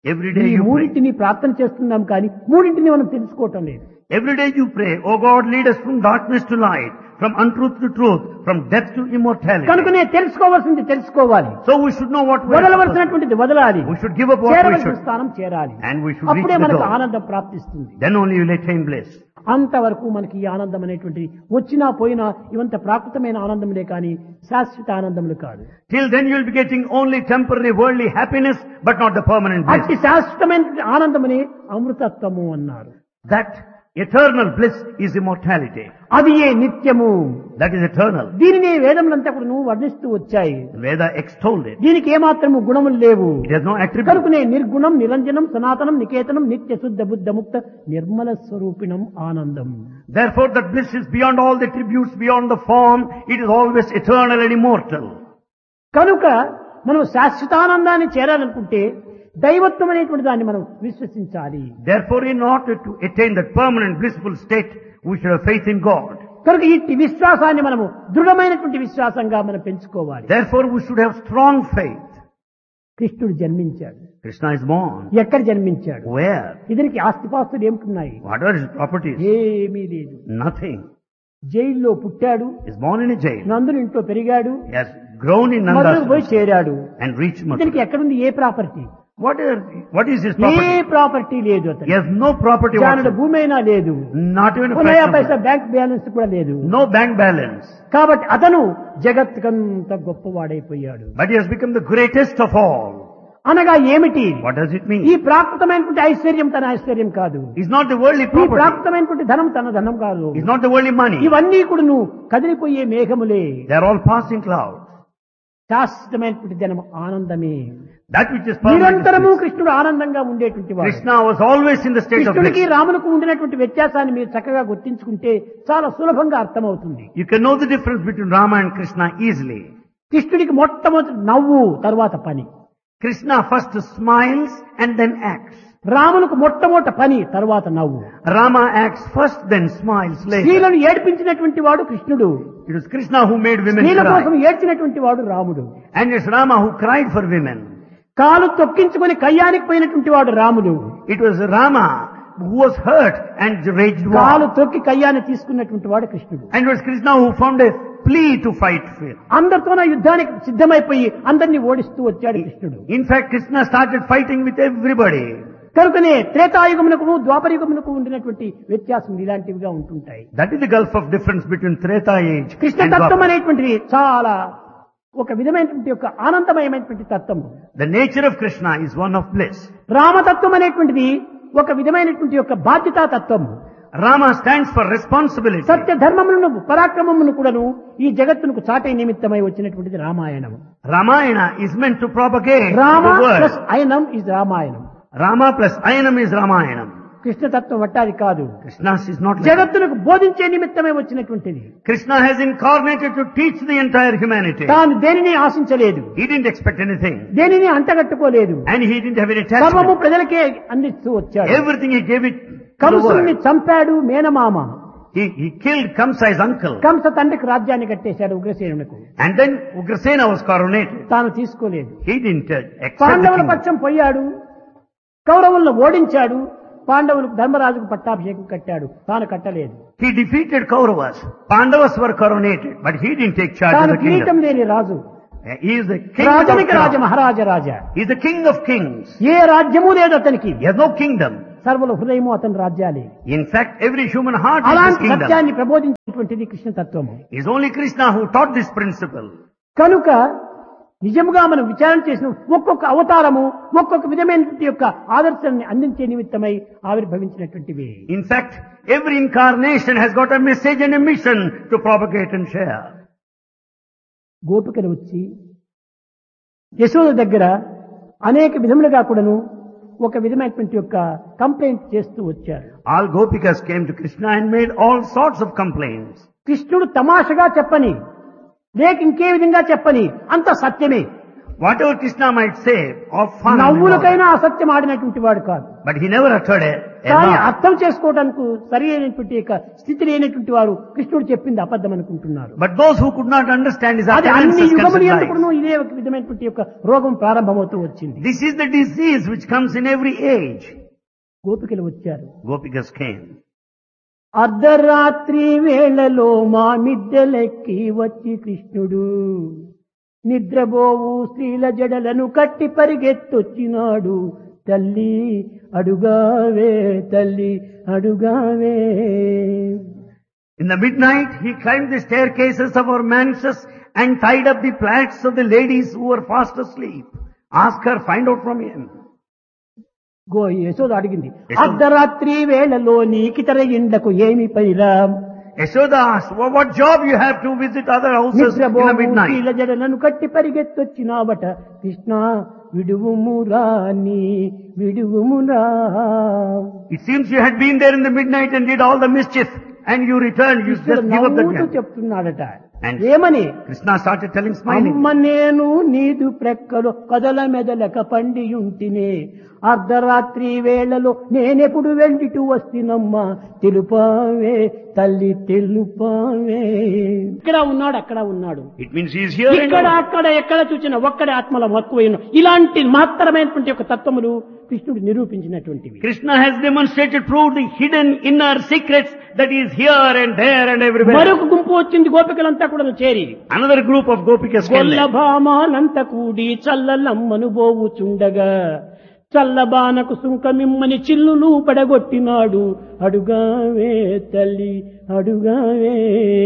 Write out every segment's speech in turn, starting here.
Every day ఈ you pray. మూడింటిని ప్రార్థన చేస్తున్నాం కానీ మూడింటిని మనం తెలుసుకోవటం లేదు. Every day you pray, oh God, lead us from darkness to light, from untruth to truth, from death to immortality. కనుకనే తెలుసుకోవాల్సింది తెలుసుకోవాలి, So we should know what we are supposed to do. వదలవలసినటువంటిది వదలాలి, We should give up what we చేరవలసిన should. స్థానం చేరాలి. And we should reach అప్పుడే the మనకు goal. ఆనందం ప్రాప్తిస్తుంది. Then only you will attain bliss. అంతవరకు మనకి ఈ ఆనందం అనేటువంటిది వచ్చినా పోయినా ఇవంత ప్రాకృతమైన ఆనందములే కానీ శాశ్వత ఆనందములు కాదు. Till then you will be getting only temporary worldly happiness, but not the permanent bliss. అట్టి శాశ్వతమైన ఆనందముని అమృతత్వము అన్నారు. That eternal bliss is immortality. అది ఏ నిత్యము. That is eternal. దీనిని వేదములంతా కూడా వర్ణిస్తూ వచ్చాయి. Veda extolled it. దీనికి ఏమాత్రము గుణములు లేవు. It has no attribute. కనుకనే నిర్గుణం నిరంజనం సనాతనం నికేతనం నిత్య శుద్ధ బుద్ధ ముక్త నిర్మల స్వరూపిణం ఆనందం. Therefore that bliss is beyond all the attributes, beyond the form. It is always eternal and immortal. కనుక మనం శాశ్వతానందాన్ని చేరాలనుకుంటే దైవత్వం అనేటువంటి దాన్ని మనం విశ్వసించాలి. Therefore, in order to attain that permanent blissful state, we should have faith in God. కనుక ఈ విశ్వాసాన్ని మనము దృఢమైనటువంటి విశ్వాసంగా మనం పెంచుకోవాలి. Therefore, we should have strong faith. కృష్ణుడు జన్మించాడు. Krishna is born. ఎక్కడ జన్మించాడు? Where? ఇతనికి ఆస్తిపాస్తులు ఏమిటున్నాయి? What are his properties? ఏమీ లేదు. Nothing. జైల్లో పుట్టాడు, He is born in a jail. నందుని ఇంట్లో పెరిగాడు, He has grown in మధురకు పోయి Nanda's చేరాడు. and reached ఇతనికి Mathura. ఎక్కడుంది ఏ property? What is his A property? Property లేదు He అతను. has no property జానుడు whatsoever. భూమి అయినా లేదు, Not even a నయా fraction Paisa of it. Bank balance కూడా లేదు. No bank balance. కాబట్టి అతను జగత్కంత గొప్పవాడైపోయాడు. But he has become the greatest of all. అనగా ఏమిటి? What does it ఈ mean? ప్రాకృతమైనటువంటి ఐశ్వర్యం తన ఐశ్వర్యం కాదు, He's not the worldly ఈ property. ప్రాకృతమైనటువంటి ధనం తన ధనం కాదు. He's not the worldly money. ఇవన్నీ కూడా నువ్వు కదిలిపోయే మేఘములే. They are all passing clouds. శాశ్వతమైనటువంటి ధనం ఆనందమే. That which is permanent. నిరంతరము is bliss. కృష్ణుడు ఆనందంగా ఉండేటువంటి వాడు. Krishna was always in the state of కృష్ణుడికి bliss. రాములకు ఉండినటువంటి వ్యత్యాసాన్ని మీరు చక్కగా గుర్తించుకుంటే చాలా సులభంగా అర్థమవుతుంది. You can know the difference between Rama and Krishna easily. కృష్ణుడికి మొట్టమొదటి నవ్వు, తర్వాత పని. Krishna first smiles and then acts. రాములకు మొట్టమొదటి పని, తర్వాత నవ్వు. Rama acts first, then smiles later. స్త్రీలను ఏడ్పించినటువంటి వాడు కృష్ణుడు, It was Krishna who made women స్త్రీల కోసం cry. ఏడ్చినటువంటి వాడు రాముడు. And it's Rama who cried for women. కాలు తొక్కించుకొని కయ్యానికి పోయినటువంటి వాడు రాముడు. It was Rama who was hurt and raged కాలు war. తొక్కి కయ్యాన్ని తీసుకున్నటువంటి వాడు కృష్ణుడు. And it was Krishna who found a plea to fight with. అందరితోన యుద్ధానికి సిద్ధమైపోయి అందరినీ ఓడిస్తూ వచ్చాడు కృష్ణుడు. In fact, Krishna started fighting with everybody. కనుకనే త్రేతాయుగమునకు ద్వాపరయుగమునకు ఉండినటువంటి వ్యత్యాసం ఇలాంటివిగా ఉంటుంటాయి. That is the gulf of difference between Treta age Krishna and తత్వం Dwapara. అనేటువంటిది చాలా ఒక విధమైనటువంటి ఒక ఆనందమయమైనటువంటి తత్వం. The nature of Krishna is one of bliss. రామతత్వం అనేటువంటిది ఒక విధమైనటువంటి యొక్క బాధ్యతా తత్వం. Rama stands for responsibility. సత్య ధర్మములను పరాక్రమమును కూడాను ఈ జగత్తునకు చాటే నిమిత్తమై వచ్చినటువంటిది Ramayanam. Ramayana is meant to propagate Rama the plus word. అయనం is Ramayanam. Rama plus Ayanam is Ramayanam. కృష్ణతత్వం వట్టాది కాదు, Krishna's is not like that. జగత్తునకు బోధించే నిమిత్తమే వచ్చినటువంటిది. Krishna has incarnated to teach the entire humanity. తాను దేనిని ఆశించలేదు, He didn't expect anything. దేనిని అంటగట్టుకోలేదు, And he didn't have any సర్వము attachment. ప్రజలకే అందిస్తూ వచ్చాడు. Everything he gave it to the కంసుని world. చంపాడు మేనమామ. He killed Kamsa, his uncle. Kamsa తండ్రికి రాజ్యాన్ని కట్టేశాడు ఉగ్రసేనునకు. And then Ugrasena was coronated. తాను తీసుకోలేదు. He didn't accept the పాండవుల kingdom. పక్షం పోయాడు, కౌరవులను ఓడించాడు, పాండవులకు ధర్మరాజుకు పట్టాభిషేకం కట్టాడు, తాను కట్టలేదు. He defeated Kauravas. Pandavas were coronated, but he didn't take charge of తాను the కిరీటం kingdom. లేని రాజు, He is the king of రాజనికి Raja kings. Maharaja Raja. He is the king of kings. ఏ రాజ్యము లేదు అతనికి, He has no kingdom. సర్వుల హృదయము అతని రాజ్యాలే. In fact, every human heart is his అలాంటి kingdom. సత్యాన్ని ప్రబోధించినటువంటిది కృష్ణ తత్వము. It is only Krishna who taught this principle. కనుక నిజముగా మనం విచారణ చేసిన ఒక్కొక్క అవతారము ఒక్కొక్క విధమైనటువంటి యొక్క ఆదర్శాన్ని అందించే నిమిత్తమై ఆవిర్భవించినటువంటివి. In fact, every incarnation has got a message and a mission to propagate and share. గోపికలు వచ్చి యశోద దగ్గర అనేక విధములుగా కూడాను ఒక విధమైనటువంటి యొక్క కంప్లైంట్ చేస్తూ వచ్చారు. All Gopikas came to Krishna and made all sorts of complaints. కృష్ణుడు తమాషగా చెప్పని, లేక ఇంకే విధంగా చెప్పని, అంత సత్యమే. Whatever Krishna might say of fun, and all నవ్వులకైనా that, అసత్యం ఆడినటువంటి వాడు కాదు. but he never uttered a కానీ lie. అర్థం చేసుకోవడానికి సరి అయినటువంటి యొక్క స్థితి లేనటువంటి వారు కృష్ణుడు చెప్పింది అబద్ధం అనుకుంటున్నారు. But those who could not understand his అది అన్ని utterances యుగములు considered ఎందుకును lies. ఇదే ఒక విధమైనటువంటి యొక్క రోగం ప్రారంభమవుతూ వచ్చింది. This is the disease which comes in every age. గోపికలు వచ్చారు. Gopikas came. అర్ధరాత్రి వేళలో మా మిద్దెలెక్కి వచ్చి కృష్ణుడు నిద్రబోవు స్త్రీల జడలను కట్టి పరిగెత్తొచ్చినాడు. తల్లి అడుగావే, తల్లి అడుగావే. In the midnight, he climbed the staircases of our mansions and tied up the plaits of the ladies who were fast asleep. Ask her, find out from him. Yashoda అడిగింది, యశోద. అర్ధరాత్రి వేళలో నీకితర ఇండ్లకు ఏమి పైరా? Yashoda asked, what job you have to visit other houses in the నిద్రబోవు midnight? స్త్రీల జడలను కట్టి పరిగెత్తొచ్చినావట. కృష్ణ విడువుమురా నీ విడువుమురా. It seems you had been there in the midnight and did all the mischief and you returned, you just give up the నవ్వుతూ gun. చెప్తున్నాడట. And ఏమని? Krishna started telling, smiling. అమ్మ నేను నీదు ప్రక్కలో కదల మెదలక పండియుంటినే. అర్ధరాత్రి వేళలో నేనెప్పుడు వెళ్ళిటూ వస్తున్నమ్మా. తెలుపావే తల్లి తెలుపావే. ఇక్కడ ఉన్నాడు, అక్కడ ఉన్నాడు. It means he is here and ఇక్కడ now. అక్కడ ఎక్కడ చూసిన ఒక్కడే ఆత్మల మక్కువైన ఇలాంటి మహత్తరమైనటువంటి ఒక తత్వములు కృష్ణుడు నిరూపించినటువంటివి. Krishna has demonstrated, proved the hidden inner secrets that he is here and there and everywhere. మరొక గుంపు వచ్చింది, గోపికలంతా కూడా చేరి Another group of Gopikas came there. గొల్లభామాలంత కూడి చల్లలమ్మను బోవుచుండగా చల్లబానకు సుంకమిమ్మని చిల్లులు పడగొట్టినాడు. అడుగావే తల్లి అడుగావే.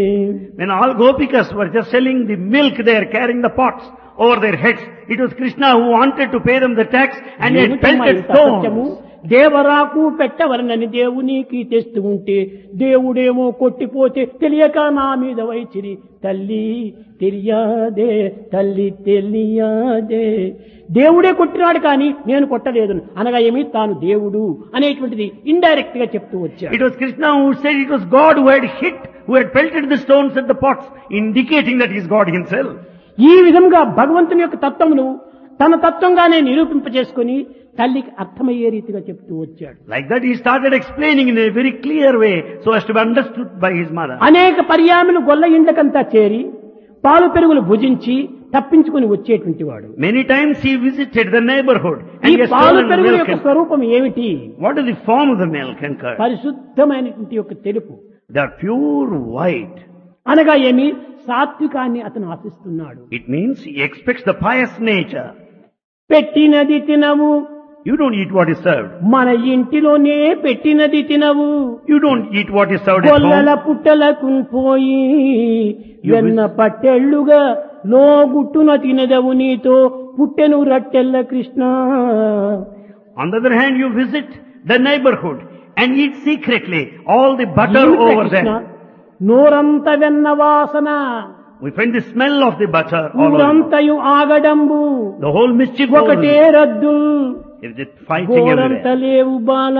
When all Gopikas were just selling the milk there, carrying the pots over their heads, it was Krishna who wanted to pay them the tax and he had pelted stones. దేవరాకు పెట్టవలనని దేవునికి తెస్తూ ఉంటే దేవుడేమో కొట్టిపోతే తెలియక నా మీద వైచిరి. తల్లి తెలియాదే, తల్లి తెలియాదే. దేవుడే కొట్టినాడు కానీ నేను కొట్టలేదు అనగా ఏమి తాను దేవుడు అనేటువంటిది ఇండైరెక్ట్ గా చెప్తూ వచ్చాడు. It was Krishna who said it was God who had hit, who had pelted the stones at the pots, indicating that he is God himself. ఈ విధంగా భగవంతుని యొక్క తత్వమును తన తత్వంగానే నిరూపింపజేసుకుని తల్లికి అర్థమయ్యే రీతిగా చెప్తూ వచ్చాడు. Like that he started explaining in a very clear way so as to be understood by his mother. అనేక పర్యాములు గొల్ల ఇండ్లకంతా చేరి పాలు పెరుగులు భుజించి తప్పించుకుని వచ్చేటువంటి వాడు. Many times he visited the neighborhood and ఈ he has పాలు stolen పెరుగుల milk. యొక్క స్వరూపం ఏమిటి? What is the form of the milk and curd? పరిశుద్ధమైనటువంటి యొక్క తెలుపు. They are pure white. అనగా ఏమి? సాత్వికాన్ని అతను ఆశిస్తున్నాడు. It means he expects the pious nature. పెట్టినది తినవు, You don't eat what is served. మన ఇంటిలోనే పెట్టినది తినవు. You don't eat what is served at గొల్లల home. పుట్టలకు పోయి వెన్న పట్టెళ్ళుగా లోగుట్టున తినదవు నీతో పుట్టెను రట్టెల్ల Krishna. On the other hand, you visit the neighborhood and eat secretly all the butter ఏమిటి over కృష్ణ? there. నోరంత వెన్న వాసన, We find the smell of the butter all over. ఊరంతయు ఆగడంబు, The whole mischief ఒకటే over. రద్దు, Is it fighting గోరంత everywhere? లేవు Bala.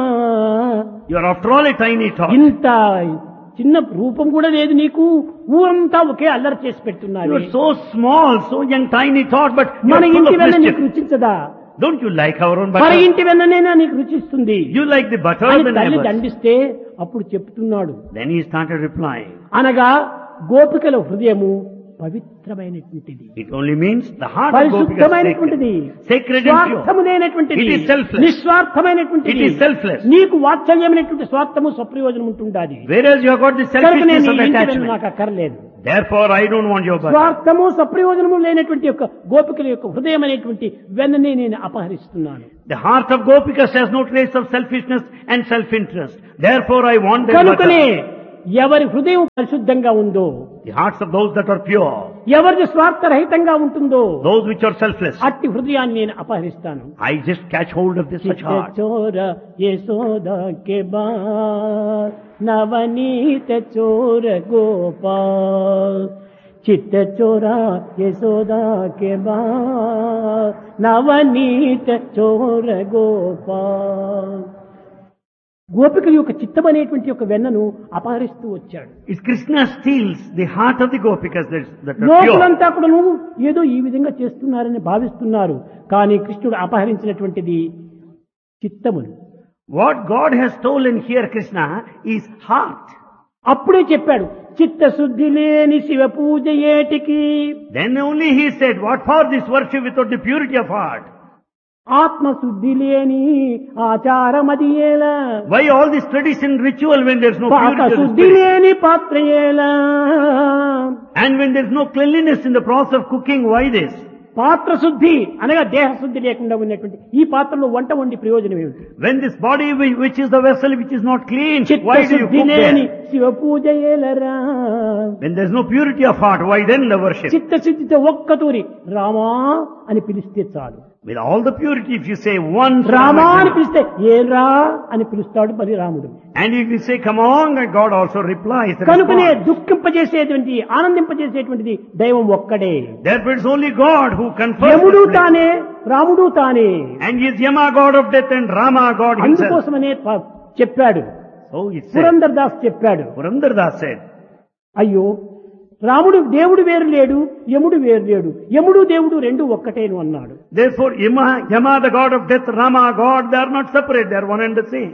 You are after all a tiny tot. ఇంత చిన్న రూపం కూడా లేదు నీకు, ఊరంతా ఒకే అల్లరి చేసి You పెట్టున్నారు. are so small, so young, tiny tot, but you మన are full ఇంటి of వెన్న నీకు mischief. రుచించదా? Don't you like our own మన butter? ఇంటి వెన్ననైనా నీకు రుచిస్తుంది You like the butter అని of the తల్లి neighbors. దండిస్తే అప్పుడు చెప్తున్నాడు. Then he started replying. అనగా గోపికల హృదయము పవిత్రమైనటువంటిది, It only means the heart of Gopika is పరిశుద్ధమైనటువంటిది, sacred. Sacred and pure. స్వార్థము లేనటువంటిది, It is selfless. నిస్వార్థమైనటువంటిది. It is selfless. నీకు వాత్సల్యమైనటువంటి స్వార్థము స్వప్రయోజనం ఉంటుండాలి. Whereas you have got the కనుక నేను selfishness ఈ of ఇంటి వెన్న attachment. నాకు అక్కర్లేదు. Therefore, I don't want your butter. స్వార్థము సప్రయోజనము లేనటువంటి యొక్క గోపికల యొక్క హృదయం అనేటువంటి వెన్ననే నేను అపహరిస్తున్నాను. The heart of Gopikas has no trace of selfishness and self-interest. Therefore, I want their కనుకనే butter. ఎవరి హృదయం పరిశుద్ధంగా ఉందో, The hearts of those that are pure, ఎవరిది స్వార్థరహితంగా ఉంటుందో those which are selfless, అట్టి హృదయాన్ని నేను అపహరిస్తాను. I just catch hold of this such heart. చోర యశోదా కే బార్ నవనీత చోర గోపాల్, చిత్త చోరా యశోదా కే బార్ నవనీత చోర గోపాల్. గోపికల యొక్క చిత్తం అనేటువంటి యొక్క వెన్నను అపహరిస్తూ వచ్చాడు. It's Krishna steals the heart of the gopikas that are pure. లోకులంతా కూడా నువ్వు ఏదో ఈ విధంగా చేస్తున్నారని భావిస్తున్నారు, కానీ కృష్ణుడు అపహరించినటువంటిది చిత్తమును. What God has stolen here, Krishna, is heart. అప్పుడే చెప్పాడు, చిత్తశుద్ధి లేని శివ పూజ ఏటికి. Then only he said, what for this worship without the purity of heart? ఆత్మశుద్ధి లేని ఆచారమది ఏలా. Why all this tradition ritual when there's no పాక purity of the శుద్ధి spirit? లేని పాత్ర ఏలా. And when there's no cleanliness in the process of cooking, why this? పాత్ర శుద్ధి అనగా దేహ శుద్ధి లేకుండా ఉన్నటువంటి ఈ పాత్రలో వంట వండి ప్రయోజనం ఏమిటి? When this body which is the vessel which is not clean, why do you చిత్తశుద్ధి cook లేని there? Shiva puja ఏలరా. When there's no purity of heart, why then the worship? చిత్తశుద్ధితో ఒక్కతూరి రామా అని పిలిస్తే చాలు. With all the purity, if you say once, Rama అని పిలిస్తే ఏరా అని పిలుస్తాడు మరి రాముడు. and if you say come on, and God also replies. కనుకనే దుఃఖింపజేసేటువంటిది ఆనందింపజేసేటువంటిది దైవం ఒక్కడే. Therefore it's only God who confers. యముడు the bliss. తానే రాముడు తానే. And he is Yama, God of death, and Rama, God himself. అందుకోసమనే చెప్పాడు, So it said. Purandar Das చెప్పాడు, Purandar Das said, అయ్యో రాముడు దేవుడు వేరు లేడు, యముడు వేరు లేడు, యముడు దేవుడు రెండు ఒక్కటేను అన్నాడు. therefore Yama, the God of death, Rama, God, they are not separate, they are one and the same.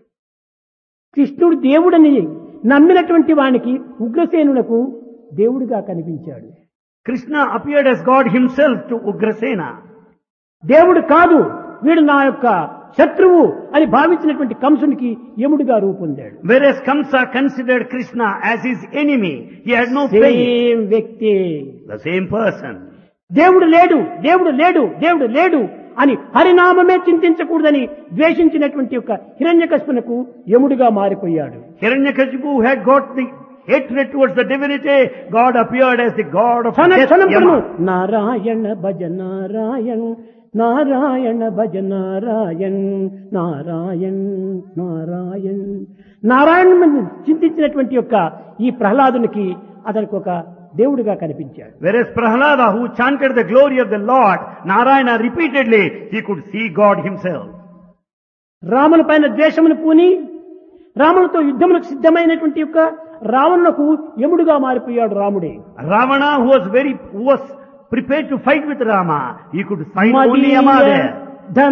కృష్ణుడు దేవుడని నమ్మినటువంటి వానికి ఉగ్రసేనులకు దేవుడిగా కనిపించాడు. Krishna appeared as God himself to Ugrasena. దేవుడు కాదు వీడు నా యొక్క శత్రువు అని భావించినటువంటి కంసునికి యముడిగా రూపొందాడు. Whereas Kamsa considered Krishna as his enemy, he had no faith. Same వ్యక్తి. The same person. దేవుడు లేడు, దేవుడు లేడు, దేవుడు లేడు అని హరినామమే చింతించకూడదని ద్వేషించినటువంటి యొక్క హిరణ్యకశిపునకు యముడిగా మారిపోయాడు. Hiranyakashipu had got the hatred towards the divinity. God appeared as the God of death, క్షణము Yama. నారాయణ భజ నారాయణ, నారాయణ భజ నారాయణ, నారాయణ నారాయణ నారాయణ చింతించినటువంటి యొక్క ఈ ప్రహ్లాదునికి అతనికి ఒక దేవుడిగా కనిపించాడు. Whereas Prahlada, who chanted the glory of the Lord, Narayana repeatedly, he could see God himself. రాముల పైన ద్వేషమును పూని రాములతో యుద్ధములకు సిద్ధమైనటువంటి యొక్క రావణులకు యముడుగా మారిపోయాడు రాముడే. Ravana, who was prepared to fight with Rama, he could find only Yama there.